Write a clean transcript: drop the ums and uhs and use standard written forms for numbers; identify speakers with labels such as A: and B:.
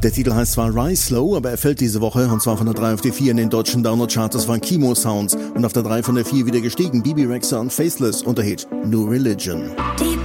A: Der Titel heißt zwar Rise Slow, aber er fällt diese Woche, und zwar von der 3 auf die 4 in den deutschen Download-Charts. Das waren Chemo Sounds und auf der 3 von der 4 wieder gestiegen, Bebe Rexha und Faceless und der Hit New Religion.
B: Deep